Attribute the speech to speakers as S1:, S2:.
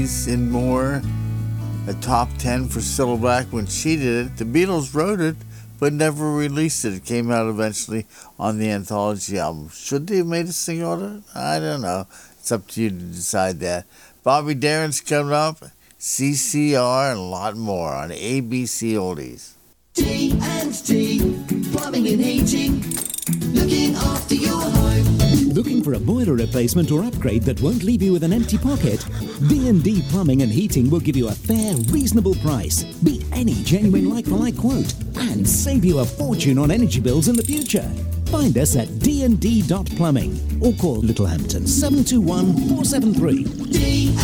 S1: and more, a top 10 for Cilla Black when she did it. The Beatles wrote it, but never released it. It came out eventually on the anthology album. Should they have made a single of it? I don't know. It's up to you to decide that. Bobby Darin's coming up, CCR, and a lot more on ABC Oldies.
S2: D&D Plumbing and Heating, looking after your home.
S3: Looking for a boiler replacement or upgrade that won't leave you with an empty pocket? D&D Plumbing and Heating will give you a fair, reasonable price, beat any genuine like-for-like quote, and save you a fortune on energy bills in the future. Find us at dnd.plumbing or call Littlehampton 721 473.